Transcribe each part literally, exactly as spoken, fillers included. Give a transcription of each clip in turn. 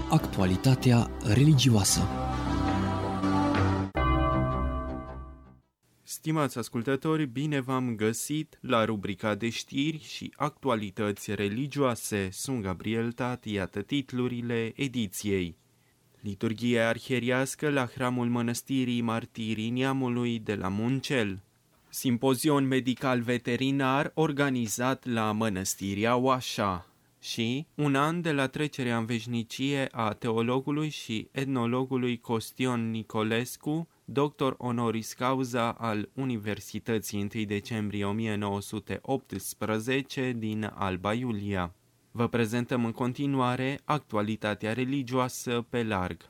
Actualitatea religioasă. Stimați ascultători, bine v-am găsit la rubrica de știri și actualități religioase. Sunt Gabriel Tat, iată titlurile ediției. Liturghia arhieriască la hramul Mănăstirii Martirii Neamului de la Muncel. Simpozion medical veterinar organizat la Mănăstirea Oașa. Și un an de la trecerea în veșnicie a teologului și etnologului Costion Nicolescu, doctor honoris causa al Universității întâi decembrie o mie nouă sute optsprezece din Alba Iulia. Vă prezentăm în continuare actualitatea religioasă pe larg.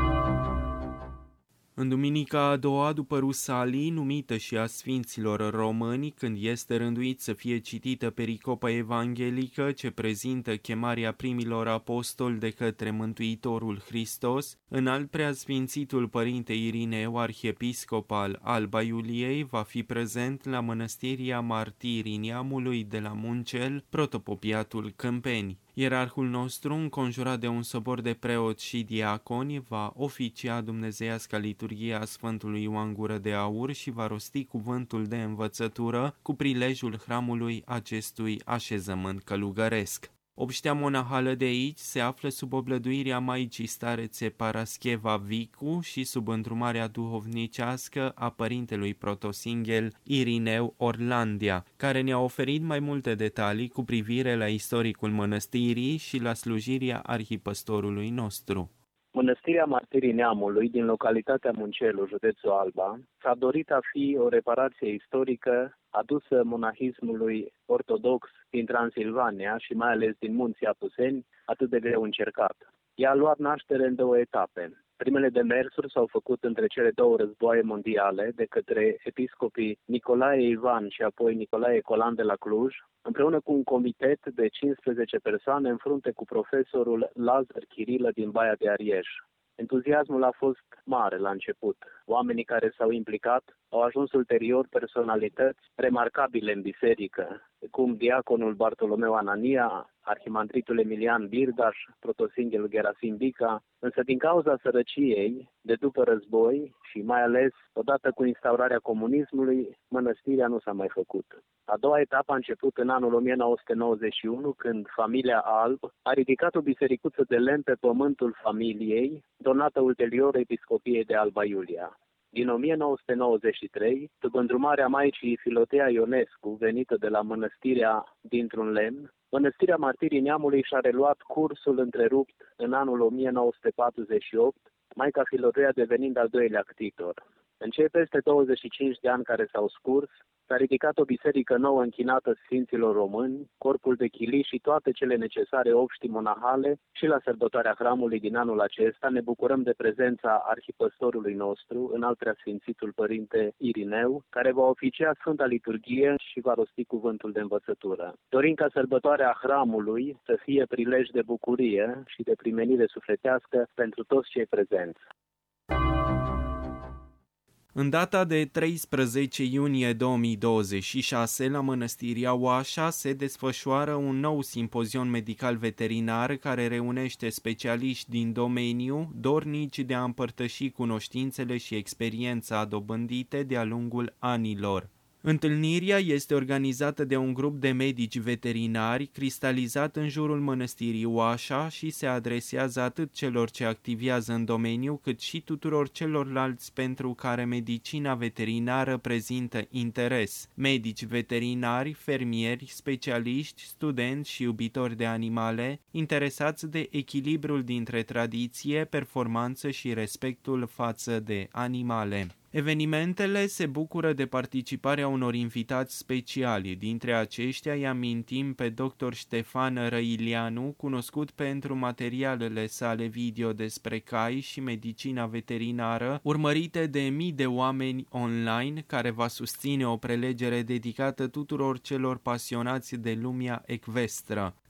În duminica a doua după Rusalii, numită și a Sfinților Români, când este rânduit să fie citită pericopa evanghelică ce prezintă chemarea primilor apostoli de către Mântuitorul Hristos, înalt preasfințitul Părinte Irineu, arhiepiscop al Alba Iuliei, va fi prezent la Mănăstirea Martirii Neamului de la Muncel, protopopiatul Câmpeni. Ierarhul nostru, înconjurat de un sobor de preoți și diaconi, va oficia dumnezeiasca liturghia a Sfântului Ioan Gură de Aur și va rosti cuvântul de învățătură cu prilejul hramului acestui așezământ călugăresc. Obștea monahală de aici se află sub oblăduirea Maicii Starețe Parascheva Vicu și sub îndrumarea duhovnicească a părintelui protosinghel Irineu Orlandia, care ne-a oferit mai multe detalii cu privire la istoricul mănăstirii și la slujirea arhipăstorului nostru. Mănăstirea Martirii Neamului din localitatea Muncelu, județul Alba, s-a dorit a fi o reparație istorică adusă monahismului ortodox din Transilvania și mai ales din munții Apuseni, atât de greu încercat. Ea a luat naștere în două etape. Primele demersuri s-au făcut între cele două războaie mondiale de către episcopii Nicolae Ivan și apoi Nicolae Colan de la Cluj, împreună cu un comitet de cincisprezece persoane în frunte cu profesorul Lazar Chirilă din Baia de Arieș. Entuziasmul a fost mare la început. Oamenii care s-au implicat au ajuns ulterior personalități remarcabile în biserică, cum diaconul Bartolomeu Anania, arhimandritul Emilian Birdaș, protosinghel Gerasim Bica, însă din cauza sărăciei de după război și mai ales odată cu instaurarea comunismului, mănăstirea nu s-a mai făcut. A doua etapă a început în anul o mie nouă sute nouăzeci și unu, când familia Alb a ridicat o bisericuță de lemn pe pământul familiei, donată ulterior episcopiei de Alba Iulia. Din o mie nouă sute nouăzeci și trei, după îndrumarea Maicii Filotea Ionescu, venită de la mănăstirea dintr-un lemn, Mănăstirea Martirii Neamului și-a reluat cursul întrerupt în anul o mie nouă sute patruzeci și opt, Maica Filotea devenind al doilea ctitor. În cei peste douăzeci și cinci de ani care s-au scurs, s-a ridicat o biserică nouă închinată Sfinților Români, corpul de chilii și toate cele necesare obștii monahale și la sărbătoarea hramului din anul acesta ne bucurăm de prezența arhipăstorului nostru, înalt preasfințitul Părinte Irineu, care va oficia Sfânta Liturghie și va rosti cuvântul de învățătură. Dorim ca sărbătoarea hramului să fie prilej de bucurie și de primenire sufletească pentru toți cei prezenți. În data de treisprezece iunie două mii douăzeci și șase, la Mănăstirea Oașa se desfășoară un nou simpozion medical veterinar care reunește specialiști din domeniu, dornici de a împărtăși cunoștințele și experiența dobândite de-a lungul anilor. Întâlnirea este organizată de un grup de medici veterinari cristalizat în jurul Mănăstirii Oașa și se adresează atât celor ce activează în domeniu, cât și tuturor celorlalți pentru care medicina veterinară prezintă interes: medici veterinari, fermieri, specialiști, studenți și iubitori de animale, interesați de echilibrul dintre tradiție, performanță și respectul față de animale. Evenimentele se bucură de participarea unor invitați speciali. Dintre aceștia îi amintim pe doctor Ștefan Răilianu, cunoscut pentru materialele sale video despre cai și medicina veterinară, urmărite de mii de oameni online, care va susține o prelegere dedicată tuturor celor pasionați de lumea ecvestră.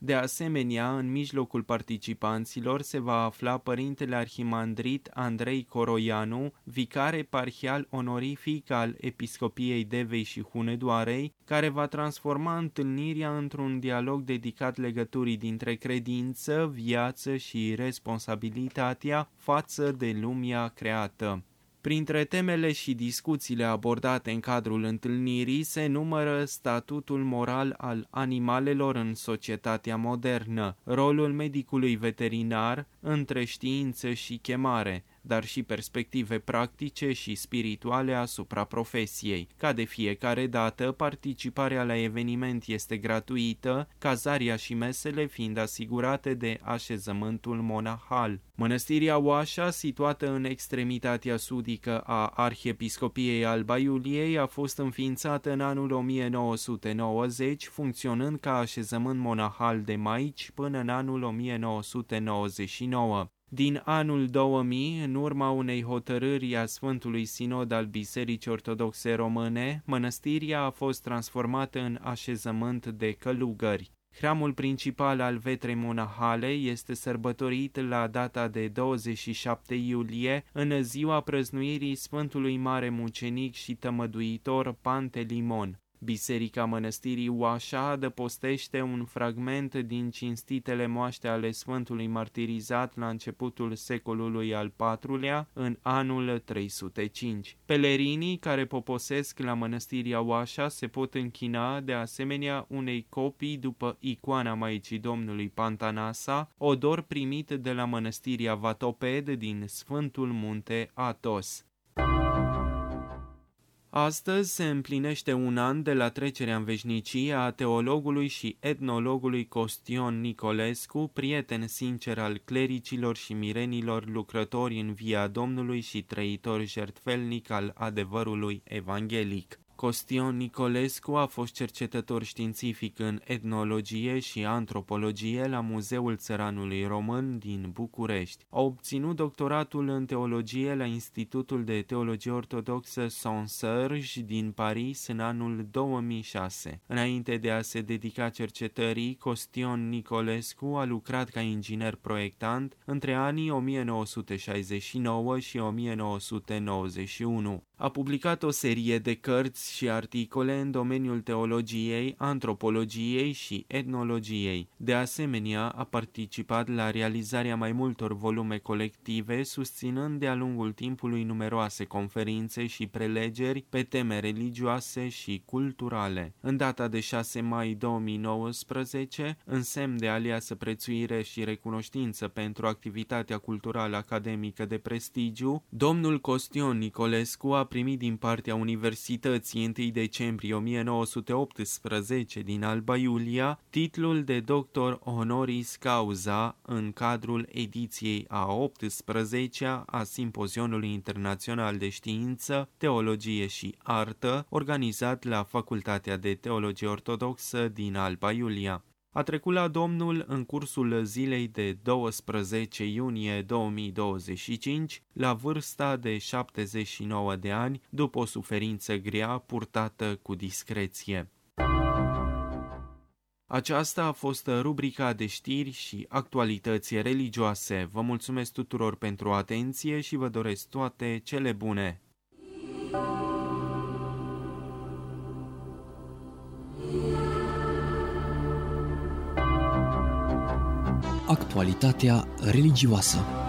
De asemenea, în mijlocul participanților se va afla părintele arhimandrit Andrei Coroianu, vicar eparhial onorific al Episcopiei Devei și Hunedoarei, care va transforma întâlnirea într-un dialog dedicat legăturii dintre credință, viață și responsabilitatea față de lumea creată. Printre temele și discuțiile abordate în cadrul întâlnirii se numără statutul moral al animalelor în societatea modernă, rolul medicului veterinar între știință și chemare, dar și perspective practice și spirituale asupra profesiei. Ca de fiecare dată, participarea la eveniment este gratuită, cazarea și mesele fiind asigurate de așezământul monahal. Mănăstirea Oașa, situată în extremitatea sudică a Arhiepiscopiei Alba Iuliei, a fost înființată în anul o mie nouă sute nouăzeci, funcționând ca așezământ monahal de maici până în anul o mie nouă sute nouăzeci și nouă. Din anul două mii, în urma unei hotărâri a Sfântului Sinod al Bisericii Ortodoxe Române, mănăstirea a fost transformată în așezământ de călugări. Hramul principal al vetrei monahale este sărbătorit la data de douăzeci și șapte iulie, în ziua prăznuirii Sfântului Mare Mucenic și Tămăduitor Pantelimon. Biserica Mănăstirii Oașa adăpostește un fragment din cinstitele moaște ale Sfântului martirizat la începutul secolului al patrulea, în anul trei sute cinci. Pelerinii care poposesc la Mănăstirea Oașa se pot închina de asemenea unei copii după icoana Maicii Domnului Pantanasa, odor primit de la Mănăstirea Vatoped din Sfântul Munte Athos. Astăzi se împlinește un an de la trecerea în veșnicie a teologului și etnologului Costion Nicolescu, prieten sincer al clericilor și mirenilor, lucrători în via Domnului și trăitor jertfelnic al adevărului evanghelic. Costion Nicolescu a fost cercetător științific în etnologie și antropologie la Muzeul Țăranului Român din București. A obținut doctoratul în teologie la Institutul de Teologie Ortodoxă Saint-Serge din Paris în anul două mii șase. Înainte de a se dedica cercetării, Costion Nicolescu a lucrat ca inginer proiectant între anii o mie nouă sute șaizeci și nouă și o mie nouă sute nouăzeci și unu. A publicat o serie de cărți și articole în domeniul teologiei, antropologiei și etnologiei. De asemenea, a participat la realizarea mai multor volume colective, susținând de-a lungul timpului numeroase conferințe și prelegeri pe teme religioase și culturale. În data de șase mai două mii nouăsprezece, în semn de aliasă prețuire și recunoștință pentru activitatea culturală academică de prestigiu, domnul Costion Nicolescu a primit din partea Universității întâi decembrie o mie nouă sute optsprezece din Alba Iulia titlul de doctor honoris causa în cadrul ediției a optsprezecea a Simpozionului Internațional de Știință, Teologie și Artă, organizat la Facultatea de Teologie Ortodoxă din Alba Iulia. A trecut la Domnul în cursul zilei de doisprezece iunie două mii douăzeci și cinci, la vârsta de șaptezeci și nouă de ani, după o suferință grea purtată cu discreție. Aceasta a fost rubrica de știri și actualități religioase. Vă mulțumesc tuturor pentru atenție și vă doresc toate cele bune! Actualitatea religioasă.